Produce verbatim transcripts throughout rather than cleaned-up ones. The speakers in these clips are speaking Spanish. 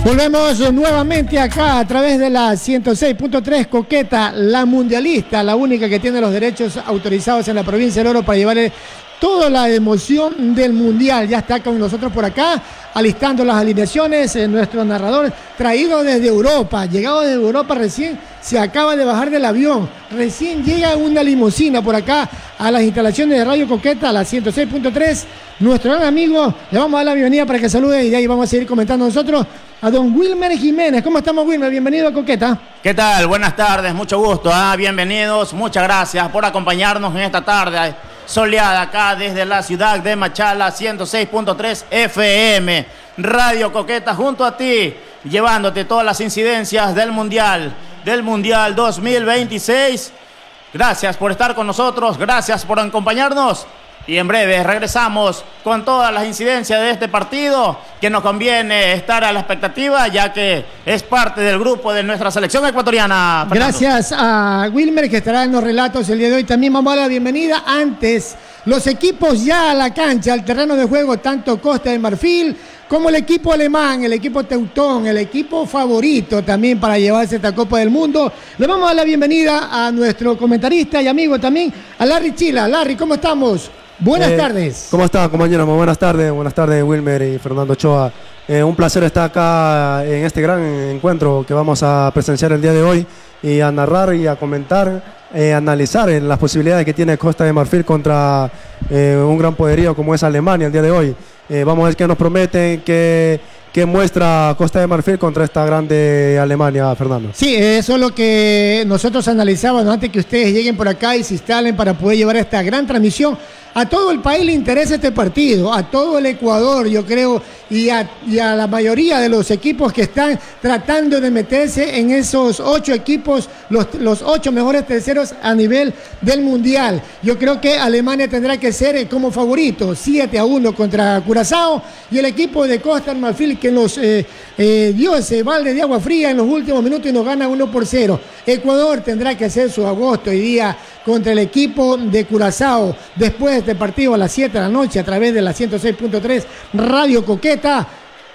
Volvemos nuevamente acá a través de la ciento seis punto tres Coqueta, la mundialista, la única que tiene los derechos autorizados en la provincia del Oro para llevarle toda la emoción del mundial. Ya está con nosotros por acá, alistando las alineaciones, eh, nuestro narrador traído desde Europa, llegado desde Europa recién, se acaba de bajar del avión, recién llega una limusina por acá a las instalaciones de Radio Coqueta, a la ciento seis punto tres. Nuestro gran amigo, le vamos a dar la bienvenida para que salude y de ahí vamos a seguir comentando nosotros a don Wilmer Jiménez. ¿Cómo estamos, Wilmer? Bienvenido a Coqueta. ¿Qué tal? Buenas tardes, mucho gusto, ¿eh? Bienvenidos, muchas gracias por acompañarnos en esta tarde soleada acá desde la ciudad de Machala, ciento seis punto tres F M, Radio Coqueta junto a ti, llevándote todas las incidencias del Mundial, del Mundial dos mil veintiséis. Gracias por estar con nosotros, gracias por acompañarnos. Y en breve regresamos con todas las incidencias de este partido, que nos conviene estar a la expectativa, ya que es parte del grupo de nuestra selección ecuatoriana. Fernando. Gracias a Wilmer, que estará en los relatos el día de hoy. También vamos a dar la bienvenida antes. Los equipos ya a la cancha, al terreno de juego, tanto Costa de Marfil como el equipo alemán, el equipo teutón, el equipo favorito también para llevarse esta Copa del Mundo. Le vamos a dar la bienvenida a nuestro comentarista y amigo también, a Larry Chila. Larry, ¿cómo estamos? Buenas eh, tardes. ¿Cómo están, compañeros? Muy buenas tardes. Buenas tardes, Wilmer y Fernando Ochoa. Eh, un placer estar acá en este gran encuentro que vamos a presenciar el día de hoy y a narrar y a comentar, eh, analizar en las posibilidades que tiene Costa de Marfil contra eh, un gran poderío como es Alemania el día de hoy. Eh, vamos a ver qué nos prometen, qué, qué muestra Costa de Marfil contra esta grande Alemania, Fernando. Sí, eso es lo que nosotros analizábamos antes que ustedes lleguen por acá y se instalen para poder llevar esta gran transmisión. A todo el país le interesa este partido, a todo el Ecuador, yo creo, y a, y a la mayoría de los equipos que están tratando de meterse en esos ocho equipos, los, los ocho mejores terceros a nivel del Mundial. Yo creo que Alemania tendrá que ser como favorito, siete a uno contra Curazao, y el equipo de Costa de Marfil que nos eh, eh, dio ese balde de agua fría en los últimos minutos y nos gana uno por cero. Ecuador tendrá que hacer su agosto hoy día contra el equipo de Curazao, después de este partido a las siete de la noche a través de la ciento seis punto tres Radio Coqueta.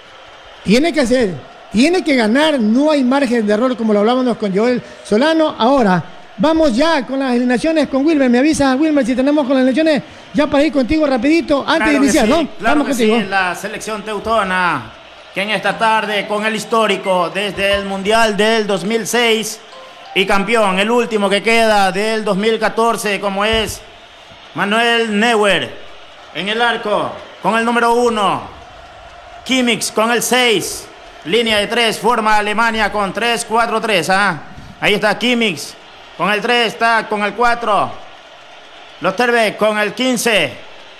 Tiene que hacer, tiene que ganar, no hay margen de error como lo hablábamos con Joel Solano. Ahora, vamos ya con las alineaciones con Wilmer. Me avisa, Wilmer, si tenemos con las alineaciones ya para ir contigo rapidito antes claro de iniciar, sí, ¿no? Claro vamos que contigo. Sí, la selección teutona, que en esta tarde con el histórico desde el Mundial del dos mil seis y campeón, el último que queda del dos mil catorce, como es Manuel Neuer en el arco con el número uno, Kimmich con el seis, línea de tres, forma Alemania con tres cuatro tres. ¿ah? Ahí está Kimmich con el tres, está con el cuatro, Lothar con el quince,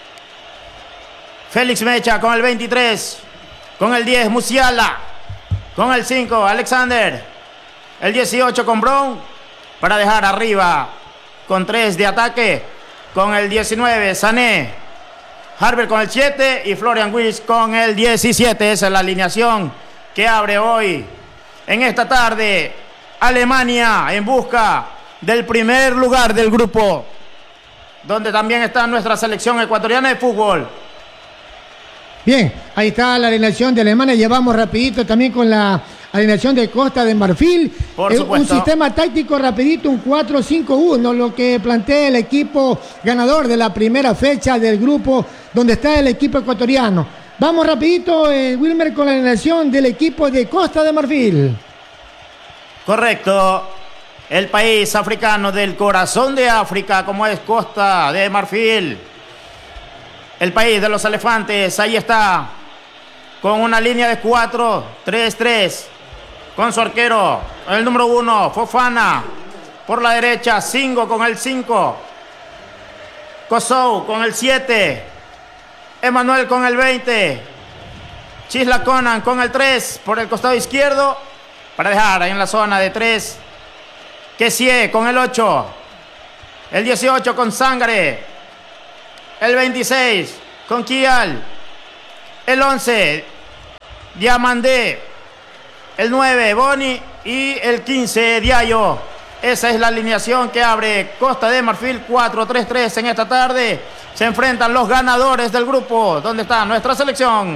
Félix Mecha con el veintitrés, con el diez Musiala, con el cinco Alexander, el dieciocho con Brown, para dejar arriba con tres de ataque, con el diecinueve Sané, Harvard con el siete y Florian Wirtz con el diecisiete. Esa es la alineación que abre hoy, en esta tarde, Alemania en busca del primer lugar del grupo, donde también está nuestra selección ecuatoriana de fútbol. Bien, ahí está la alineación de Alemania. Llevamos rapidito también con la alineación de Costa de Marfil. Por eh, supuesto. Un sistema táctico rapidito, un cuatro cinco uno, lo que plantea el equipo ganador de la primera fecha del grupo, donde está el equipo ecuatoriano. Vamos rapidito, eh, Wilmer, con la alineación del equipo de Costa de Marfil. Correcto. El país africano del corazón de África, como es Costa de Marfil. El país de los elefantes, ahí está, con una línea de cuatro tres tres, con su arquero, el número uno, Fofana, por la derecha, Singo con el cinco, Kosou con el siete, Emanuel con el veinte, Chisla Conan con el tres, por el costado izquierdo, para dejar ahí en la zona de tres, Kessie con el ocho, el dieciocho con Sangare, el veintiséis con Kial, el once Diamandé, el nueve Boni y el quince Diallo. Esa es la alineación que abre Costa de Marfil, cuatro tres tres en esta tarde. Se enfrentan los ganadores del grupo, donde está nuestra selección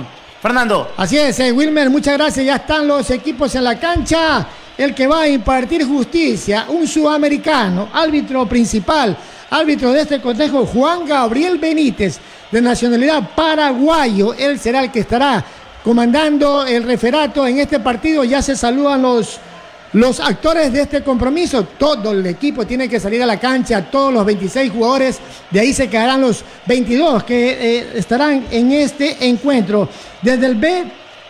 Fernando. Así es, eh, Wilmer, muchas gracias. Ya están los equipos en la cancha. El que va a impartir justicia, un sudamericano, árbitro principal, árbitro de este cotejo, Juan Gabriel Benítez, de nacionalidad paraguayo. Él será el que estará comandando el referato en este partido. Ya se saludan los, los actores de este compromiso. Todo el equipo tiene que salir a la cancha, todos los veintiséis jugadores. De ahí se quedarán los veintidós que eh, estarán en este encuentro. Desde el B,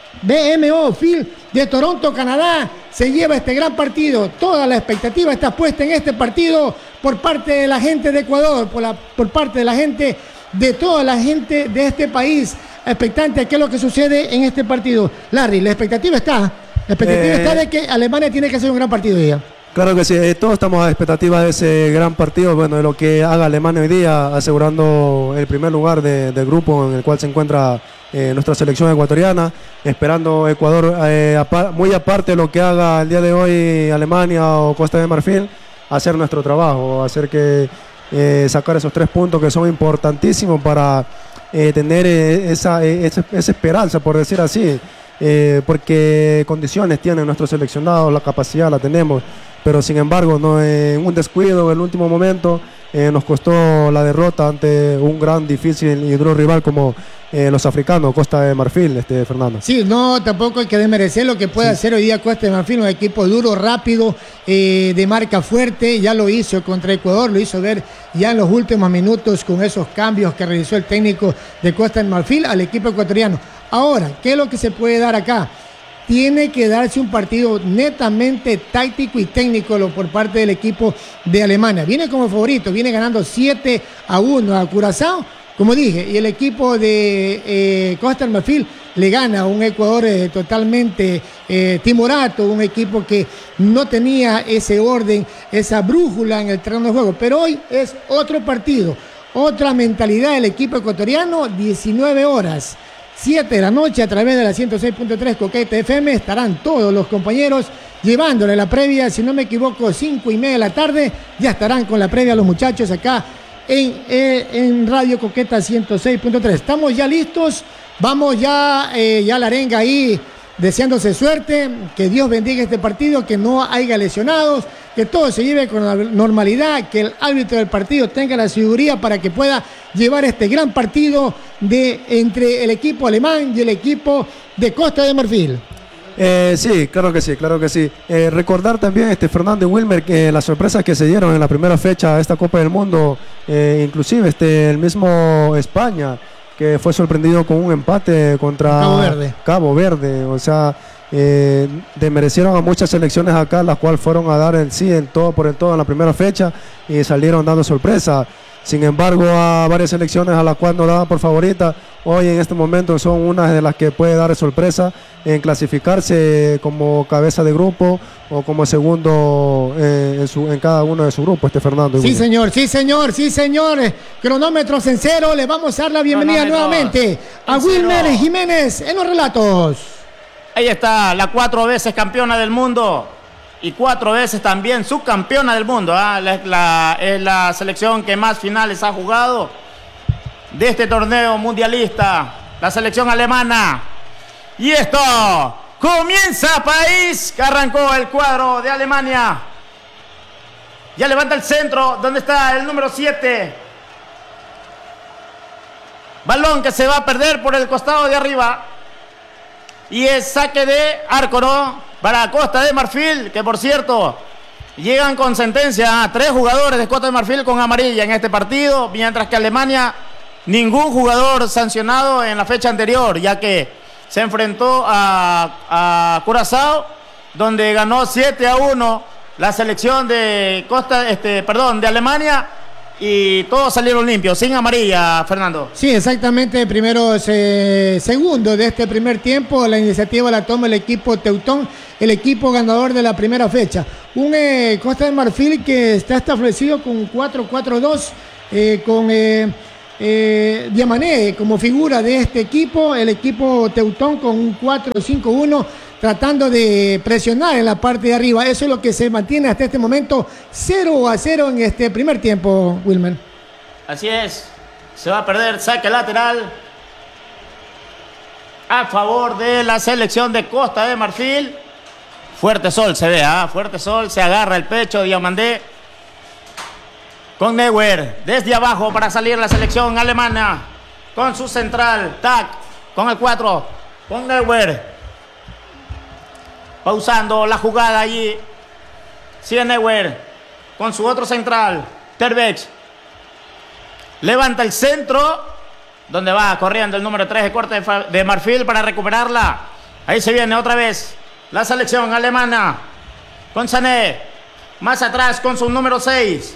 B M O Field de Toronto, Canadá, se lleva este gran partido. Toda la expectativa está puesta en este partido por parte de la gente de Ecuador, por, la, por parte de la gente, de toda la gente de este país, expectante a qué es lo que sucede en este partido. Larry, la expectativa está, la expectativa eh, está de que Alemania tiene que hacer un gran partido hoy día. Claro que sí, eh, todos estamos a expectativa de ese gran partido, bueno, de lo que haga Alemania hoy día, asegurando el primer lugar de, del grupo en el cual se encuentra eh, nuestra selección ecuatoriana, esperando Ecuador, eh, apar, muy aparte de lo que haga el día de hoy Alemania o Costa de Marfil, hacer nuestro trabajo, hacer que eh, sacar esos tres puntos que son importantísimos para eh, tener eh, esa, eh, esa, esa esperanza, por decir así, eh, porque condiciones tienen nuestros seleccionados, la capacidad la tenemos. Pero sin embargo, no, eh, un descuido en el último momento eh, nos costó la derrota ante un gran, difícil y duro rival como eh, los africanos, Costa de Marfil, este, Fernando. Sí, no, tampoco hay que desmerecer lo que puede sí. hacer hoy día Costa de Marfil, un equipo duro, rápido, eh, de marca fuerte. Ya lo hizo contra Ecuador, lo hizo ver ya en los últimos minutos con esos cambios que realizó el técnico de Costa de Marfil al equipo ecuatoriano. Ahora, ¿qué es lo que se puede dar acá? Tiene que darse un partido netamente táctico y técnico por parte del equipo de Alemania. Viene como favorito, viene ganando siete a uno a Curazao, como dije, y el equipo de eh, Costa del Marfil le gana a un Ecuador eh, totalmente eh, timorato, un equipo que no tenía ese orden, esa brújula en el terreno de juego. Pero hoy es otro partido, otra mentalidad del equipo ecuatoriano, diecinueve horas. siete de la noche a través de la ciento seis punto tres Coqueta F M estarán todos los compañeros llevándole la previa, si no me equivoco, cinco y media de la tarde, ya estarán con la previa los muchachos acá en, eh, en Radio Coqueta ciento seis punto tres. Estamos ya listos, vamos ya, eh, ya la arenga ahí deseándose suerte, que Dios bendiga este partido, que no haya lesionados, que todo se lleve con la normalidad, que el árbitro del partido tenga la seguridad para que pueda llevar este gran partido de, entre el equipo alemán y el equipo de Costa de Marfil. Eh, sí, claro que sí, claro que sí. Eh, recordar también, este, Fernando y Wilmer, que las sorpresas que se dieron en la primera fecha de esta Copa del Mundo, eh, inclusive este, el mismo España, que fue sorprendido con un empate contra Cabo Verde. Cabo Verde, o sea, eh, desmerecieron a muchas selecciones acá, las cuales fueron a dar el sí, el todo por el todo en la primera fecha y salieron dando sorpresa. Sin embargo, a varias selecciones a las cuales no daban por favorita, hoy en este momento son unas de las que puede dar sorpresa en clasificarse como cabeza de grupo o como segundo eh, en, su, en cada uno de sus grupos, este Fernando. Sí, señor, sí, señor, sí, señor. Cronómetros en cero, le vamos a dar la bienvenida nuevamente a Wilmer Jiménez en los relatos. Ahí está, la cuatro veces campeona del mundo y cuatro veces también subcampeona del mundo. ¿eh? La, la, es la selección que más finales ha jugado de este torneo mundialista, la selección alemana. Y esto comienza, país, que arrancó el cuadro de Alemania. Ya levanta el centro, donde está el número siete. Balón que se va a perder por el costado de arriba. Y es saque de arco, ¿no? Para Costa de Marfil, que por cierto, llegan con sentencia a tres jugadores de Costa de Marfil con amarilla en este partido, mientras que Alemania, ningún jugador sancionado en la fecha anterior, ya que se enfrentó a, a Curazao, donde ganó siete a uno la selección de Costa, este, perdón, de Alemania, y todos salieron limpios, sin amarilla, Fernando. Sí, exactamente, primero, se, segundo de este primer tiempo, la iniciativa la toma el equipo teutón, el equipo ganador de la primera fecha. Un eh, Costa de Marfil que está establecido con cuatro cuatro dos, eh, con eh, eh, Diamané como figura de este equipo, el equipo teutón con un cuatro cinco uno, tratando de presionar en la parte de arriba. Eso es lo que se mantiene hasta este momento, cero a cero en este primer tiempo, Wilmer. Así es, se va a perder, saque lateral. a favor de la selección de Costa de Marfil. Fuerte sol se ve, ¿eh? Fuerte sol, se agarra el pecho Diomandé. Con Neuer, desde abajo para salir la selección alemana. Con su central, Tac, con el cuatro, con Neuer. Pausando la jugada allí. Sigue Neuer, con su otro central, Terbex. Levanta el centro. Donde va corriendo el número tres de Costa de Marfil para recuperarla. Ahí se viene otra vez la selección alemana. Con Sané. Más atrás con su número seis.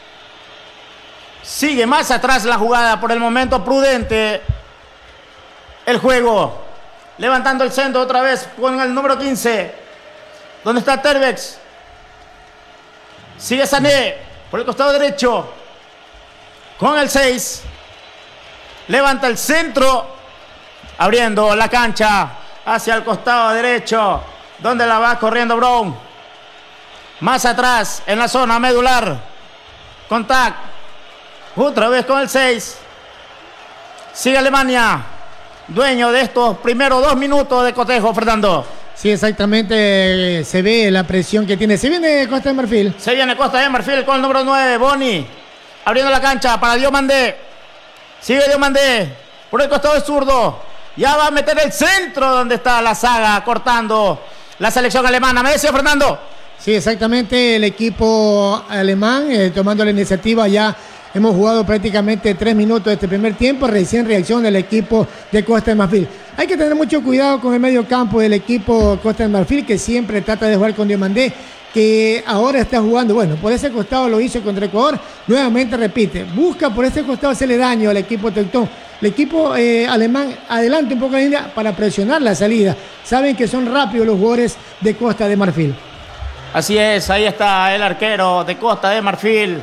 Sigue más atrás la jugada. Por el momento prudente el juego. Levantando el centro otra vez con el número quince. ¿Dónde está Terbex? Sigue Sané por el costado derecho. Con el seis. Levanta el centro, abriendo la cancha hacia el costado derecho, donde la va corriendo Brown. Más atrás, en la zona medular, con Tac, otra vez con el seis. Sigue Alemania, dueño de estos primeros dos minutos de cotejo, Fernando. Sí, exactamente, se ve la presión que tiene. Se viene Costa de Marfil. Se viene Costa de Marfil con el número nueve, Boni, abriendo la cancha para Diomandé. Sigue Diomandé por el costado zurdo. Ya va a meter el centro donde está la saga cortando la selección alemana. ¿Me decía Fernando? Sí, exactamente. El equipo alemán eh, tomando la iniciativa. Ya hemos jugado prácticamente tres minutos de este primer tiempo. Recién reacción del equipo de Costa de Marfil. Hay que tener mucho cuidado con el medio campo del equipo Costa de Marfil, que siempre trata de jugar con Diomandé, que ahora está jugando, bueno, por ese costado lo hizo contra Ecuador, nuevamente repite, busca por ese costado hacerle daño al equipo Teutón. El equipo eh, alemán adelante un poco la línea para presionar la salida. Saben que son rápidos los jugadores de Costa de Marfil. Así es, ahí está el arquero de Costa de Marfil.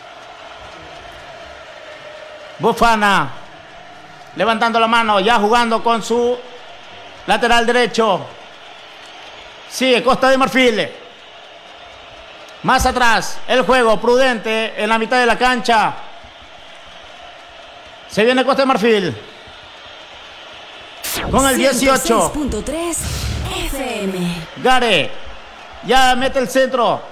Bufana, levantando la mano, ya jugando con su lateral derecho. Sigue Costa de Marfil. Más atrás, el juego prudente en la mitad de la cancha. Se viene Costa de Marfil. Con el dieciocho. ciento seis punto tres F M. Gare. Ya mete el centro.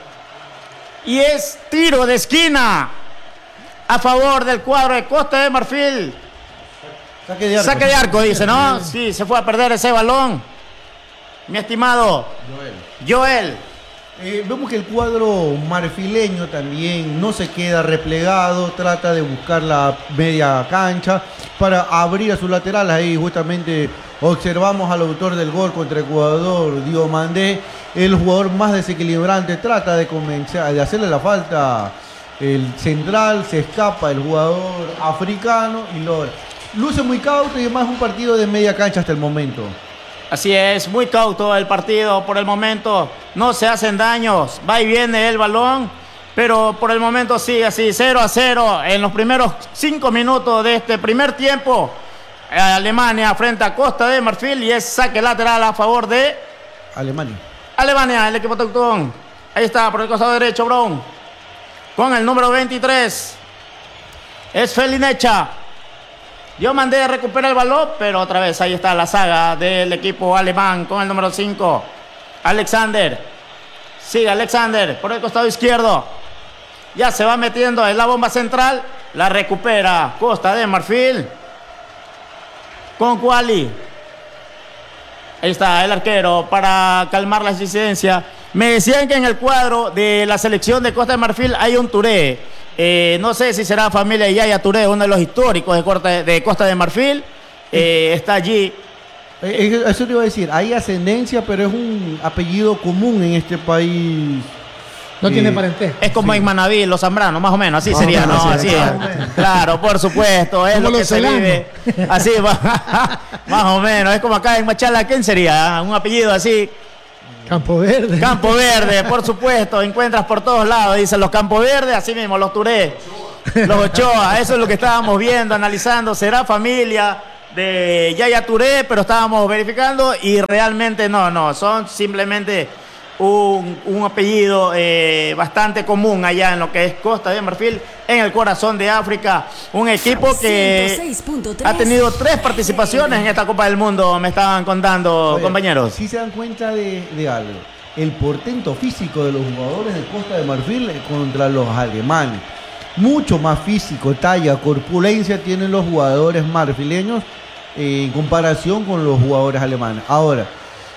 Y es tiro de esquina. A favor del cuadro de Costa de Marfil. Saque de arco. Saque de arco, dice, ¿no? Sí, se fue a perder ese balón. Mi estimado Joel. Joel. Eh, vemos que el cuadro marfileño también no se queda replegado, trata de buscar la media cancha para abrir a sus laterales. Ahí justamente observamos al autor del gol contra Ecuador, Diomandé, el jugador más desequilibrante, trata de comenzar, de hacerle la falta el central, se escapa el jugador africano y logra. Luce muy cauto y además es un partido de media cancha hasta el momento. Así es, muy cauto el partido por el momento, no se hacen daños, va y viene el balón, pero por el momento sigue así, cero a cero en los primeros cinco minutos de este primer tiempo. Alemania frente a Costa de Marfil y es saque lateral a favor de Alemania. Alemania, el equipo teutón. Ahí está, por el costado derecho, Brown, con el número veintitrés, es Felinecha. Diomandé recupera el balón, pero otra vez ahí está la saga del equipo alemán con el número cinco. Alexander. Sigue Alexander por el costado izquierdo. Ya se va metiendo en la bomba central. La recupera Costa de Marfil. Con Kuali. Ahí está el arquero para calmar la incidencia. Me decían que en el cuadro de la selección de Costa de Marfil hay un Touré. Eh, no sé si será familia de Yaya Touré, uno de los históricos de Costa de, de, Costa de Marfil. Eh, está allí. Eh, eso te iba a decir, hay ascendencia, pero es un apellido común en este país. No eh, tiene parentesco. Es como sí. En Manaví, los Zambranos, más o menos, así no, sería, ¿no? ¿no? Así, claro, por supuesto, es lo que se vive. Así, más o menos, es como acá en Machala, ¿quién sería? Un apellido así. Campo Verde. Campo Verde, por supuesto, encuentras por todos lados, dicen los Campo Verde, así mismo, los Touré, los Ochoa, eso es lo que estábamos viendo, analizando, será familia de Yaya Touré, pero estábamos verificando y realmente no, no, son simplemente un, un apellido eh, bastante común allá en lo que es Costa de Marfil, en el corazón de África. Un equipo que ha tenido tres participaciones en esta Copa del Mundo, me estaban contando. Oye, compañeros. Si se dan cuenta de, de algo, el portento físico de los jugadores de Costa de Marfil contra los alemanes. Mucho más físico, talla, corpulencia tienen los jugadores marfileños eh, en comparación con los jugadores alemanes. Ahora,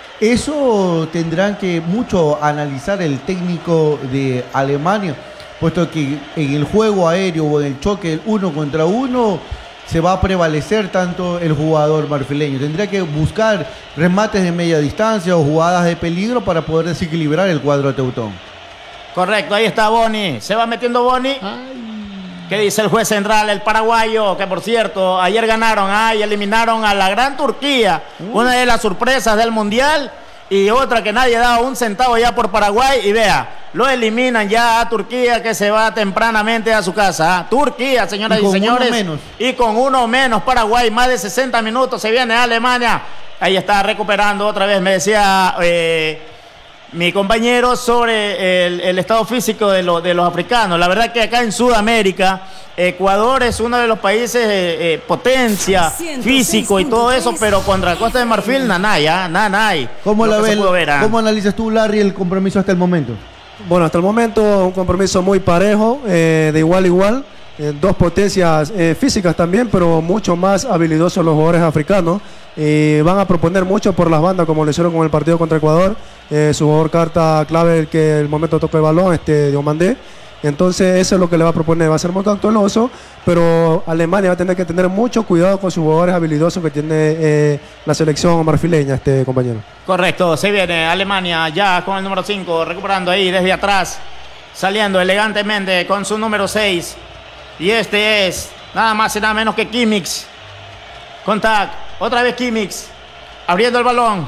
eso tendrán que mucho analizar el técnico de Alemania, puesto que en el juego aéreo o en el choque del uno contra uno se va a prevalecer tanto el jugador marfileño. Tendría que buscar remates de media distancia o jugadas de peligro para poder desequilibrar el cuadro teutón. Correcto, ahí está Boni. Se va metiendo Boni. ¿Qué dice el juez central, el paraguayo? Que por cierto, ayer ganaron ah, y eliminaron a la gran Turquía, uh. una de las sorpresas del Mundial, y otra que nadie daba un centavo ya por Paraguay, y vea, lo eliminan ya a Turquía, que se va tempranamente a su casa. ¿ah? Turquía, señoras y, y señores, menos. y con uno menos Paraguay, más de sesenta minutos, se viene a Alemania. Ahí está recuperando otra vez, me decía eh, mi compañero sobre el, el estado físico de, lo, de los africanos. La verdad que acá en Sudamérica, Ecuador es uno de los países eh, eh, potencia, físico y todo eso, pero contra Costa de Marfil, nanay, ¿ah? nanay. ¿Cómo la ves? ¿ah? ¿Cómo analizas tú, Larry, el compromiso hasta el momento? Bueno, hasta el momento un compromiso muy parejo, eh, de igual a igual. Eh, dos potencias eh, físicas también, pero mucho más habilidosos los jugadores africanos. Y van a proponer mucho por las bandas, como lo hicieron con el partido contra Ecuador. Eh, su jugador carta clave, el que el momento toca el balón, este Diomandé. Entonces eso es lo que le va a proponer. Va a ser muy cauteloso, pero Alemania va a tener que tener mucho cuidado con sus jugadores habilidosos que tiene eh, la selección marfileña, este compañero. Correcto, se viene Alemania ya con el número cinco, recuperando ahí desde atrás, saliendo elegantemente con su número seis. Y este es nada más y nada menos que Kimmich. Contact, otra vez Kimmich, abriendo el balón.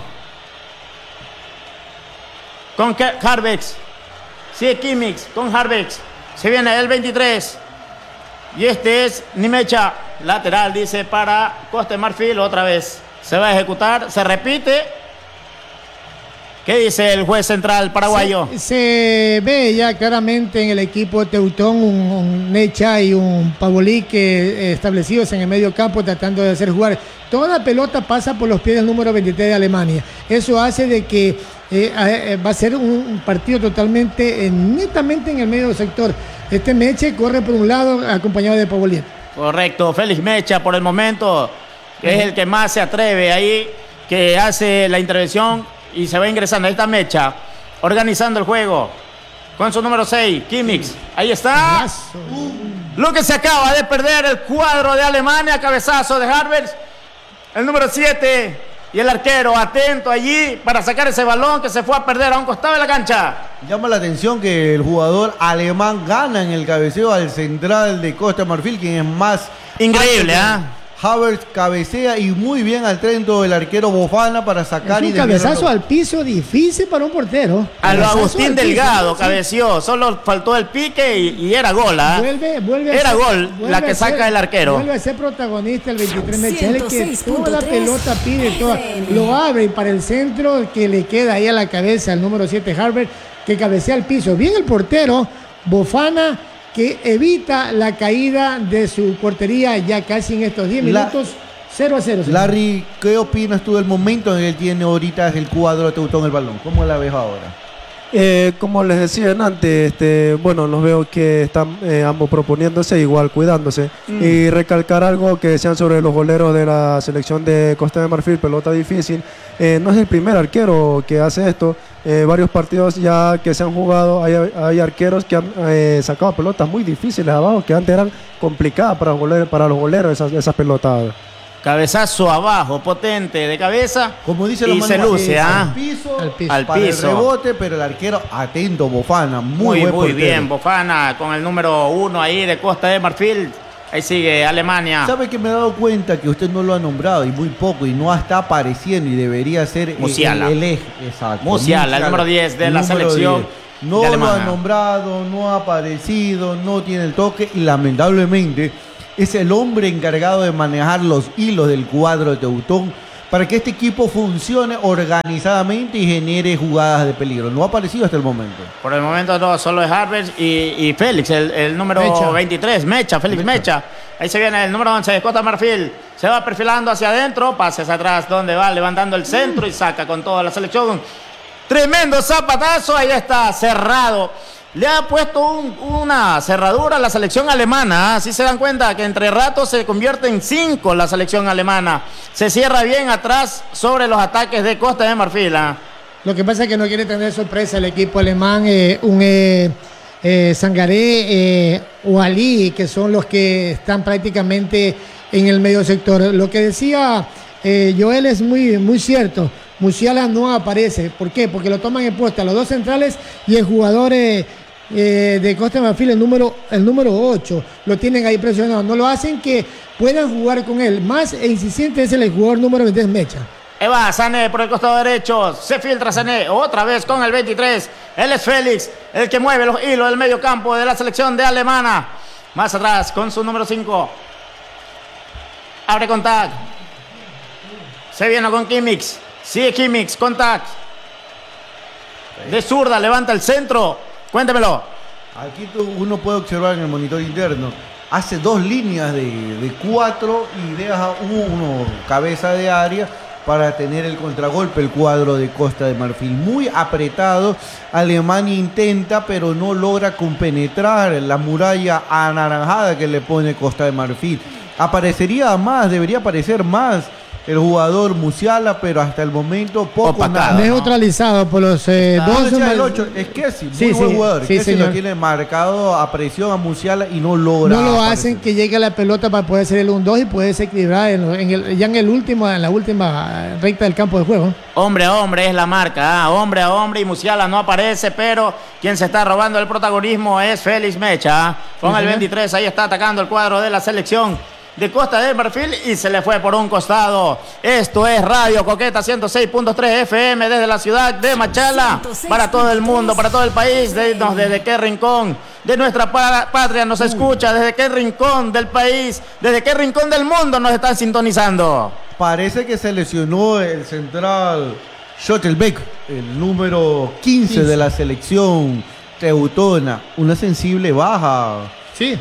Con Harbex. Sí, Kimmich, con Harbex. Se viene el veintitrés. Y este es Nimecha. Lateral, dice, para Costa de Marfil. Otra vez se va a ejecutar. Se repite. ¿Qué dice el juez central paraguayo? Se, se ve ya claramente en el equipo teutón un, un Necha y un Pavolí que eh, establecidos en el medio campo tratando de hacer jugar. Toda la pelota pasa por los pies del número veintitrés de Alemania. Eso hace de que eh, eh, va a ser un, un partido totalmente, eh, netamente en el medio del sector. Este Mecha corre por un lado acompañado de Pavolí. Correcto, Félix Mecha por el momento, que uh-huh. es el que más se atreve ahí, que hace la intervención. Y se va ingresando. Ahí está Mecha, organizando el juego. Con su número seis, Kimmich. Ahí está. Lo que se acaba de perder el cuadro de Alemania. Cabezazo de Harvers. El número siete. Y el arquero atento allí para sacar ese balón que se fue a perder a un costado de la cancha. Llama la atención que el jugador alemán gana en el cabeceo al central de Costa de Marfil, quien es más... Increíble, ¿ah? ¿eh? Havertz cabecea y muy bien al trento el arquero Bofana para sacar. Es un y cabezazo al piso difícil para un portero. A lo Agustín Delgado piso, cabeció, sí. Solo faltó el pique y, y era gol. ¿eh? Vuelve, vuelve era ser, gol la que saca ser, el arquero. Vuelve a ser protagonista el veintitrés Mechel, que toda la pelota pide, toda, lo abre para el centro que le queda ahí a la cabeza el número siete Harvard, que cabecea al piso. Bien el portero Bofana, que evita la caída de su portería ya casi en estos diez minutos. cero a cero. Larry, ¿qué opinas tú del momento en el que tiene ahorita el cuadro teutón el balón? ¿Cómo la ves ahora? Eh, como les decía antes, este, bueno, los veo que están eh, ambos proponiéndose, igual cuidándose. Mm. Y recalcar algo que decían sobre los goleros de la selección de Costa de Marfil, pelota difícil. Eh, no es el primer arquero que hace esto. Eh, varios partidos ya que se han jugado, hay, hay arqueros que han eh, sacado pelotas muy difíciles abajo, que antes eran complicadas para, goler, para los goleros esas, esas pelotas. Cabezazo abajo, potente de cabeza. Como dice y se luce, ¿ah? Al piso, al piso. Al para piso. El rebote, pero el arquero atento, Bofana. Muy, muy, buen muy bien, Bofana con el número uno ahí de Costa de Marfil. Ahí sigue Alemania. ¿Sabe que me he dado cuenta que usted no lo ha nombrado y muy poco y no está apareciendo y debería ser Musiala. el, el eje? Exacto. Musiala, Musiala, el número diez de el la selección. diez. No lo ha nombrado, no ha aparecido, no tiene el toque y lamentablemente es el hombre encargado de manejar los hilos del cuadro de Teutón para que este equipo funcione organizadamente y genere jugadas de peligro. No ha aparecido hasta el momento. Por el momento no, solo es Harvard y, y Félix, el, el número Mecha. veintitrés, Mecha, Félix Mecha. Mecha. Ahí se viene el número once de Costa de Marfil. Se va perfilando hacia adentro, pases atrás donde va levantando el centro y saca con toda la selección. Tremendo zapatazo, ahí está, cerrado. Le ha puesto un, una cerradura a la selección alemana. Así ¿eh? Se dan cuenta que entre ratos se convierte en cinco la selección alemana. Se cierra bien atrás sobre los ataques de Costa de Marfil. ¿eh? Lo que pasa es que no quiere tener sorpresa el equipo alemán, eh, un eh, eh, Sangaré eh, o Ali, que son los que están prácticamente en el medio sector. Lo que decía eh, Joel es muy, muy cierto. Musiala no aparece. ¿Por qué? Porque lo toman en puesta los dos centrales y el jugador eh, eh, de Costa de Marfil, el número, el número ocho, lo tienen ahí presionado. No lo hacen que puedan jugar con él. Más e insistente es el jugador número veintitrés, Mecha. Eva Sané por el costado derecho, se filtra Sané, otra vez con el veintitrés, él es Félix, el que mueve los hilos del medio campo de la selección de alemana. Más atrás con su número cinco, abre contacto, se viene con Kimmich, sigue Kimmich, contacto, de zurda, levanta el centro, cuéntemelo. Aquí uno puede observar en el monitor interno, hace dos líneas de, de cuatro y deja uno cabeza de área para tener el contragolpe, el cuadro de Costa de Marfil. Muy apretado, Alemania intenta, pero no logra compenetrar la muralla anaranjada que le pone Costa de Marfil. Aparecería más, debería aparecer más el jugador Musiala, pero hasta el momento poco Opacado, nada. ¿no? Neutralizado por los eh, Ah, dos. decía el ocho, es que sí, muy Sí, buen sí, jugador. sí, Es que señor. lo tiene marcado a presión a Musiala y no logra. No lo aparecer. hacen que llegue la pelota para poder hacer el uno dos y poder desequilibrar en, lo- en el, ya en el último, en la última recta del campo de juego. Hombre a hombre es la marca, ¿ah? Hombre a hombre, y Musiala no aparece, pero quien se está robando el protagonismo es Félix Mecha. ¿ah? Con Sí, el señor. veintitrés, ahí está atacando el cuadro de la selección de Costa de Marfil y se le fue por un costado. Esto es Radio Coqueta ciento seis punto tres F M desde la ciudad de Machala, para todo el mundo, para todo el país. De, no, desde qué rincón de nuestra pa- patria nos escucha, desde qué rincón del país, desde qué rincón del mundo nos están sintonizando. Parece que se lesionó el central Schottelbeck, el número quince, quince de la selección teutona. Una sensible baja. Sí.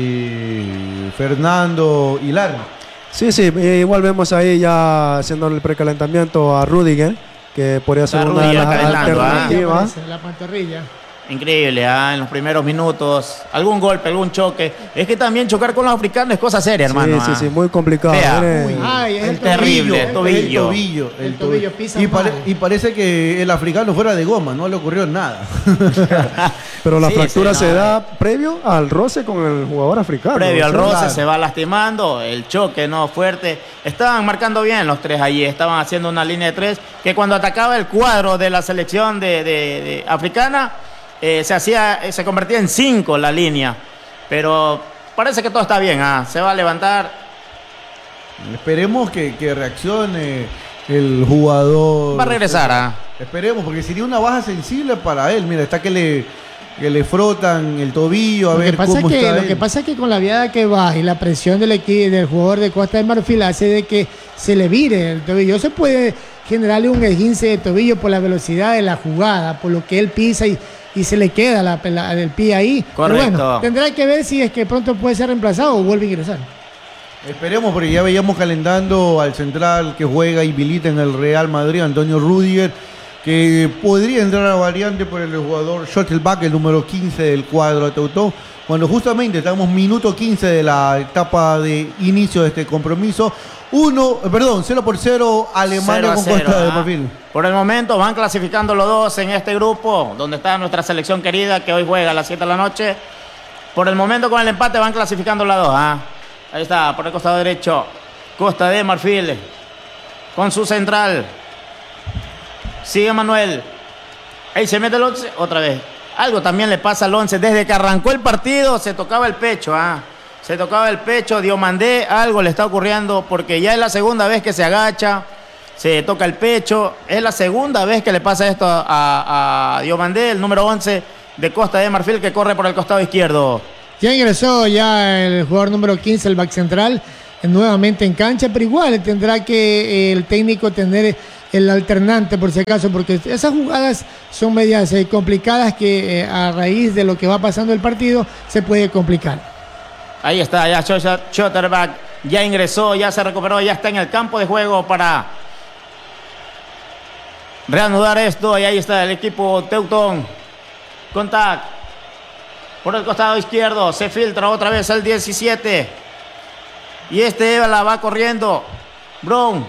Eh, Fernando Hilar. Sí, sí, eh, igual vemos ahí ya haciendo el precalentamiento a Rudiger, que podría ser Está una de Rudiger las calentando, ¿ah? alternativas. La pantorrilla. Increíble, ¿ah? En los primeros minutos, algún golpe, algún choque. Es que también chocar con los africanos es cosa seria, hermano. Sí, ¿ah? sí, sí, muy complicado. Fea. Miren. Uy, ay, es el Terrible, tobillo, tobillo. El tobillo. El, El tobillo, pisa y, pare- mal. y parece que el africano fuera de goma, no le ocurrió nada. Pero la Sí, fractura sí, se no, da previo al roce con el jugador africano. Previo al ¿sí? roce Claro. se va lastimando, el choque no fuerte. Estaban marcando bien los tres allí, estaban haciendo una línea de tres que cuando atacaba el cuadro de la selección de, de- de africana eh, se hacía, eh, se convertía en cinco la línea. Pero parece que todo está bien, ¿ah? Se va a levantar. Esperemos que, que reaccione el jugador. Va a regresar, ¿ah? Esperemos, porque sería una baja sensible para él. Mira, está que le, que le frotan el tobillo a Lo que, ver pasa cómo que, está lo él. que pasa es que con la viada que va y la presión del equipo del jugador de Costa de Marfil hace de que se le vire el tobillo. Se puede generarle un esguince de tobillo por la velocidad de la jugada, por lo que él pisa y, y se le queda la, la- el pie ahí. Correcto. Pero bueno, tendrá que ver si es que pronto puede ser reemplazado o vuelve a ingresar. Esperemos, porque ya veíamos calentando al central que juega y milita en el Real Madrid, Antonio Rudiger, que podría entrar a variante por el jugador Schottelbeck, el número quince del cuadro teutón, cuando justamente estamos minuto quince de la etapa de inicio de este compromiso. Uno, eh, perdón, cero por cero Alemania cero a con cero, Costa de ¿ah? Marfil. Por el momento van clasificando los dos en este grupo, donde está nuestra selección querida que hoy juega a las siete de la noche. Por el momento con el empate van clasificando las dos. ¿ah? Ahí está, por el costado derecho, Costa de Marfil, con su central. Sigue Manuel. Ahí se mete el once, otra vez. Algo también le pasa al once. Desde que arrancó el partido se tocaba el pecho. ¿ah? Se tocaba el pecho, Diomandé, algo le está ocurriendo porque ya es la segunda vez que se agacha, se toca el pecho. Es la segunda vez que le pasa esto a, a Diomandé, el número once de Costa de Marfil, que corre por el costado izquierdo. Ya ingresó ya el jugador número quince, el back central, nuevamente en cancha, pero igual tendrá que eh, el técnico tener el alternante por si acaso, porque esas jugadas son medias eh, complicadas que eh, a raíz de lo que va pasando el partido se puede complicar. Ahí está, ya Schotterbeck ya ingresó, ya se recuperó, ya está en el campo de juego para reanudar esto. Y ahí está el equipo Teutón. Contact por el costado izquierdo, se filtra otra vez el diecisiete. Y este la va corriendo. Brown.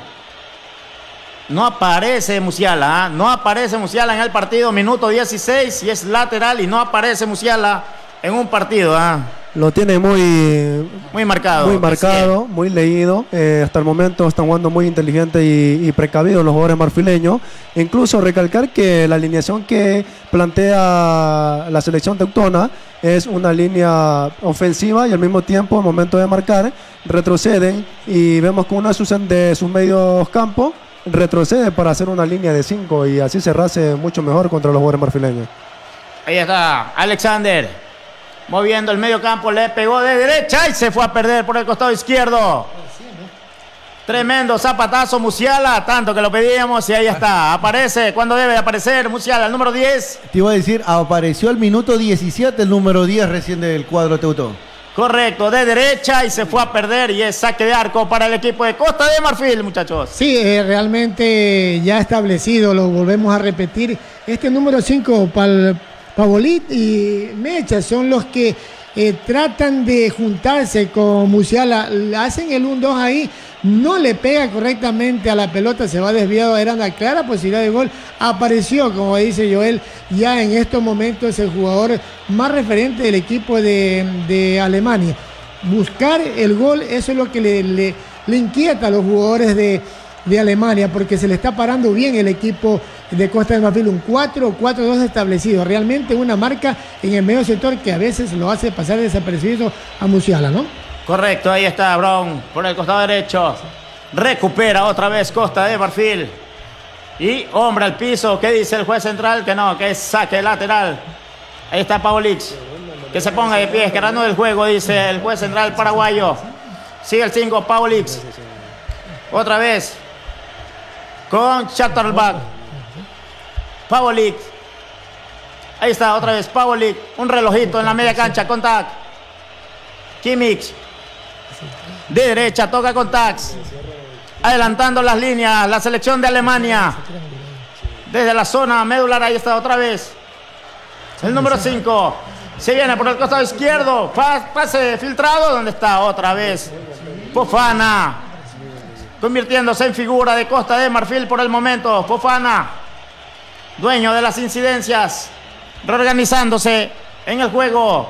No aparece Musiala, ¿eh? no aparece Musiala en el partido, minuto dieciséis, y es lateral y no aparece Musiala en un partido. ¿eh? Lo tiene muy, muy marcado. Muy marcado, sí. muy leído. Eh, hasta el momento están jugando muy inteligente y, y precavidos los jugadores marfileños. Incluso recalcar que la alineación que plantea la selección teutona es una línea ofensiva y al mismo tiempo, al momento de marcar, retroceden y vemos que una de sus medios campos retrocede para hacer una línea de cinco y así cerrarse mucho mejor contra los jugadores marfileños. Ahí está Alexander. Moviendo el medio campo, le pegó de derecha y se fue a perder por el costado izquierdo. Tremendo zapatazo Musiala, tanto que lo pedíamos y ahí está. Aparece cuando debe de aparecer Musiala, el número diez. Te iba a decir, apareció el minuto diecisiete, el número diez recién del cuadro teutón. Correcto, de derecha y se fue a perder y es saque de arco para el equipo de Costa de Marfil, muchachos. Sí, eh, realmente ya establecido, lo volvemos a repetir. Este número cinco para el Pavolit y Mecha son los que eh, tratan de juntarse con Musiala, hacen el uno dos ahí, no le pega correctamente a la pelota, se va desviado, era una clara posibilidad de gol, apareció, como dice Joel, ya en estos momentos el jugador más referente del equipo de, de Alemania. Buscar el gol, eso es lo que le, le, le inquieta a los jugadores de, de Alemania, porque se le está parando bien el equipo de Costa de Marfil, un cuatro cuatro dos establecido, realmente una marca en el medio sector que a veces lo hace pasar desapercibido a Musiala, ¿no? Correcto, ahí está Brown por el costado derecho, recupera otra vez Costa de Marfil y hombre al piso. ¿Qué dice el juez central? Que no, que es saque lateral. Ahí está Pavolic, que se ponga de pie, que reanude el juego, dice el juez central paraguayo. Sigue el cinco, Pavolic, otra vez con Schotterbeck. Pavolic, ahí está otra vez Pavolic, un relojito en la media cancha, Contact. Kimmich, de derecha, toca Contact, adelantando las líneas, la selección de Alemania, desde la zona medular, ahí está otra vez, el número cinco, se viene por el costado izquierdo, pase filtrado, ¿dónde está otra vez? Fofana, convirtiéndose en figura de Costa de Marfil por el momento, Fofana, dueño de las incidencias, reorganizándose en el juego.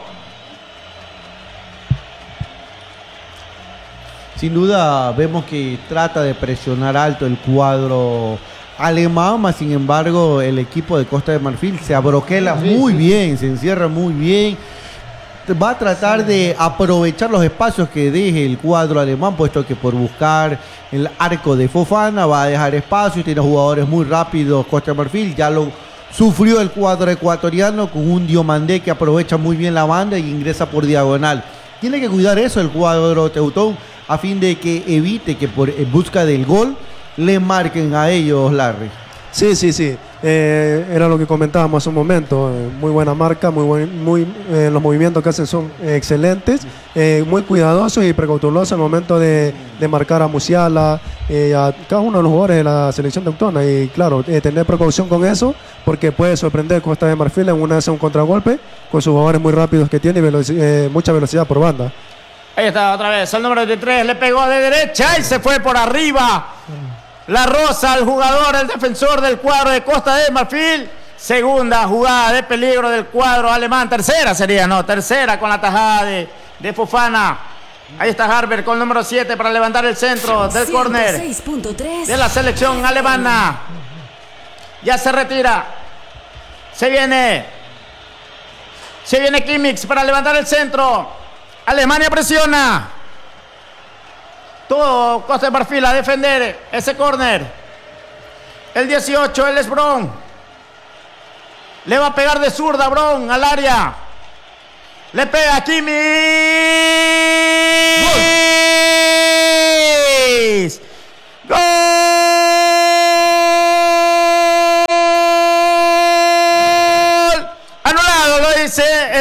Sin duda vemos que trata de presionar alto el cuadro alemán, más sin embargo el equipo de Costa de Marfil se abroquela muy bien, se encierra muy bien. Va a tratar de aprovechar los espacios que deje el cuadro alemán, puesto que por buscar el arco de Fofana va a dejar espacio, tiene jugadores muy rápidos Costa de Marfil, ya lo sufrió el cuadro ecuatoriano con un Diomandé que aprovecha muy bien la banda y ingresa por diagonal. Tiene que cuidar eso el cuadro teutón a fin de que evite que por en busca del gol le marquen a ellos, Larry. Sí, sí, sí. Eh, era lo que comentábamos hace un momento. Eh, muy buena marca, muy buen, muy, eh, los movimientos que hacen son eh, excelentes, eh, muy cuidadosos y precautelosos al momento de, de marcar a Musiala, eh, a cada uno de los jugadores de la selección teutona. Y claro, eh, tener precaución con eso, porque puede sorprender Costa de Marfil en una vez un contragolpe con sus jugadores muy rápidos que tiene y veloci eh, mucha velocidad por banda. Ahí está otra vez, el número veintitrés, le pegó de derecha y se fue por arriba. La rosa al jugador, el defensor del cuadro de Costa de Marfil. Segunda jugada de peligro del cuadro alemán. Tercera sería, no, tercera con la tajada de, de Fofana. Ahí está Harber con el número siete para levantar el centro del córner de la selección alemana. Ya se retira. Se viene. Se viene Kimmich para levantar el centro. Alemania presiona. Todo Costa de Marfil a defender ese córner. El dieciocho, él es Brown. Le va a pegar de zurda Brown al área. Le pega Kimmich.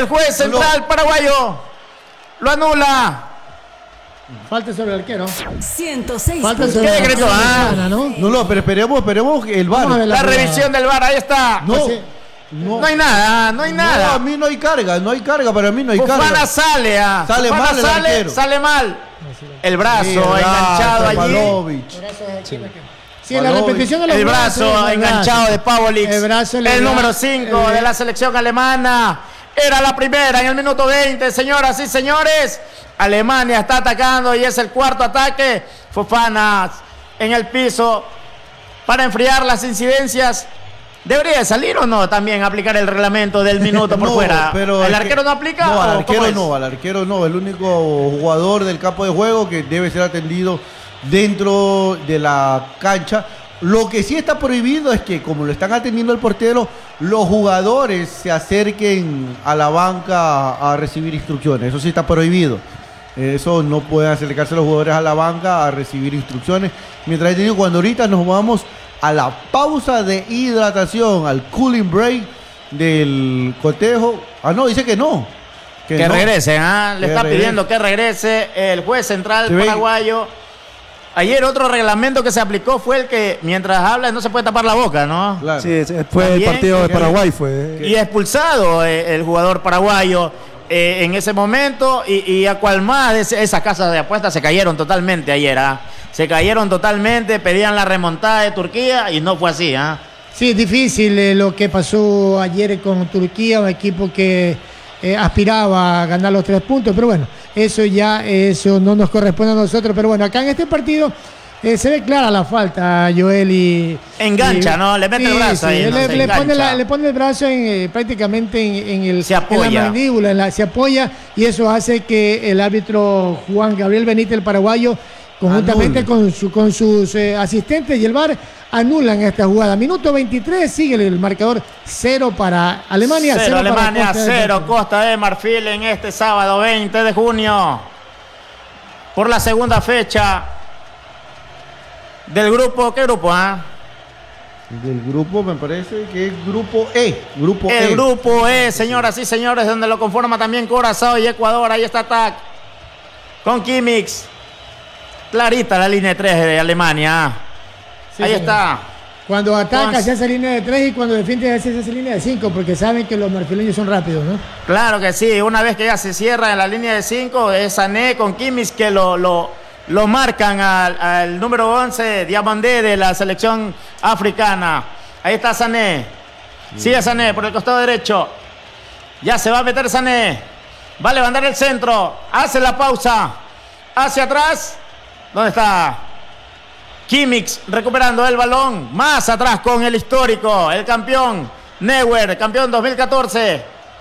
el juez central paraguayo. Lo anula. Falta sobre el arquero. ciento seis. Falta punto sobre ¿Qué el decreto? Ah. ¿no? No, no, pero esperemos, esperemos el V A R. Vamos a ver La revisión del V A R, ahí está. No, Así- no, No hay nada, no hay No, nada. a mí no hay carga, no hay carga, para mí no hay Fofana carga. sale, ah. Sale Fofana mal el sale, arquero. sale mal. El brazo Sí, el brazo, enganchado allí. Pavlovic. Sí, la repetición de los El brazos, brazo el enganchado brazo. de Pavlovic. El brazo le El da- número cinco el- de la selección alemana. Era la primera en el minuto veinte, señoras y señores. Alemania está atacando y es el cuarto ataque. Fofana en el piso para enfriar las incidencias. ¿Debería de salir o no también aplicar el reglamento del minuto por No, fuera? pero ¿El es arquero que- no aplica? No, al o arquero cómo es? no, al arquero no. El único jugador del campo de juego que debe ser atendido dentro de la cancha. Lo que sí está prohibido es que, como lo están atendiendo el portero, los jugadores se acerquen a la banca a recibir instrucciones. Eso sí está prohibido. Eso no pueden acercarse los jugadores a la banca a recibir instrucciones. Mientras tanto, cuando ahorita nos vamos a la pausa de hidratación, al cooling break del cotejo. Ah, no, dice que no. Que no. regresen, ¿ah? Le Que está regrese. pidiendo que regrese el juez central Se ve- paraguayo. Ayer otro reglamento que se aplicó fue el que mientras habla no se puede tapar la boca, ¿no? Claro. Sí, sí, fue el También, partido de que- Paraguay, fue. Y expulsado eh, el jugador paraguayo eh, en ese momento. Y, y a cual más, ese- esas casas de apuestas se cayeron totalmente ayer, ¿ah? Se cayeron totalmente, pedían la remontada de Turquía y no fue así, ¿ah? Sí, es difícil eh, lo que pasó ayer con Turquía, un equipo que eh, aspiraba a ganar los tres puntos, pero bueno, eso ya eso no nos corresponde a nosotros, pero bueno, acá en este partido eh, se ve clara la falta, Joel, y... Engancha, y- ¿no? Le mete el brazo ahí, le, no, se le pone engancha. la- le pone el brazo en, eh, prácticamente en, en el, Se apoya. en la mandíbula, en la- se apoya, y eso hace que el árbitro Juan Gabriel Benítez, el paraguayo, conjuntamente Anula. con, su, con sus eh, asistentes y el V A R, anulan esta jugada. Minuto veintitrés, sigue el marcador cero para Alemania. Cero para Alemania, Costa de cero Marfil. Costa de Marfil en este sábado veinte de junio. Por la segunda fecha del grupo, ¿qué grupo? Ah? Del grupo, me parece que es grupo E. Grupo El E. grupo E, señoras y señores, donde lo conforma también Curazao y Ecuador. Ahí está Tac con Kimmich. Clarita la línea de tres de Alemania. Sí, Ahí señor. está. Cuando ataca Entonces- se hace línea de tres y cuando defiende se hace línea de cinco, porque saben que los marfileños son rápidos, ¿no? Claro que sí, una vez que ya se cierra en la línea de cinco, es Sané con Kimmich que lo, lo, lo marcan al, al número once, Diamandé de la selección africana. Ahí está Sané. Sigue Sané por el costado derecho. Ya se va a meter Sané. Va a levantar el centro. Hace la pausa. Hacia atrás. ¿Dónde está? Kimmich recuperando el balón. Más atrás con el histórico, el campeón Neuer, campeón dos mil catorce.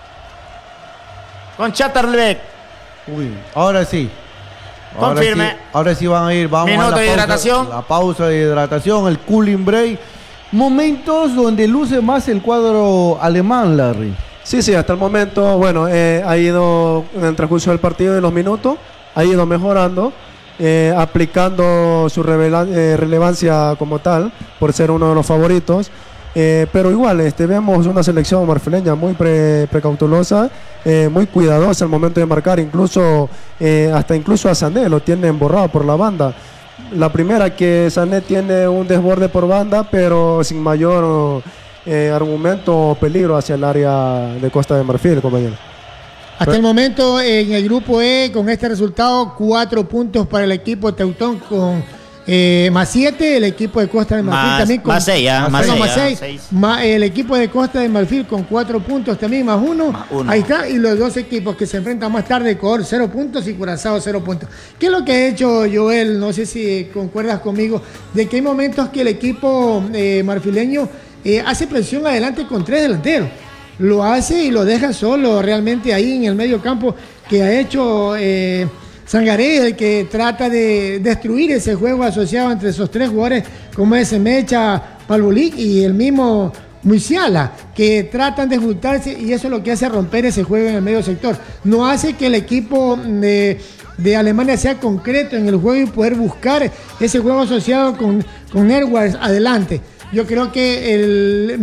Con Schatterbeck. Uy, ahora sí. Ahora Confirme. sí, ahora sí van a ir. Vamos Minuto a la de pausa, hidratación. La pausa de hidratación, el cooling break. Momentos donde luce más el cuadro alemán, Larry. Sí, sí, hasta el momento, bueno, eh, ha ido en el transcurso del partido de los minutos, ha ido mejorando, eh, aplicando su revela- eh, relevancia como tal, por ser uno de los favoritos. Eh, pero igual, este, vemos una selección marfileña muy pre- precautelosa, eh, muy cuidadosa al momento de marcar, incluso eh, hasta incluso a Sané lo tienen borrado por la banda. La primera que Sané tiene un desborde por banda, pero sin mayor eh, argumento o peligro hacia el área de Costa de Marfil, compañero. Hasta el momento en el grupo E, con este resultado, cuatro puntos para el equipo Teutón con eh, más siete, el equipo de Costa de Marfil Más- también con más seis, ah, perdón, más seis, más ah, seis. seis. Ma- el equipo de Costa de Marfil con cuatro puntos también, más uno. Más uno. Ahí está, y los dos equipos que se enfrentan más tarde, Ecuador cero puntos y Curazao cero puntos. ¿Qué es lo que ha hecho Joel? No sé si concuerdas conmigo, de que hay momentos que el equipo eh, marfileño eh, hace presión adelante con tres delanteros. Lo hace y lo deja solo realmente ahí en el medio campo, que ha hecho eh, Sangaré, el que trata de destruir ese juego asociado entre esos tres jugadores como es Mecha, Palbulic y el mismo Musiala, que tratan de juntarse y eso es lo que hace romper ese juego en el medio sector. No hace que el equipo de, de Alemania sea concreto en el juego y poder buscar ese juego asociado con, con Edwards adelante. Yo creo que el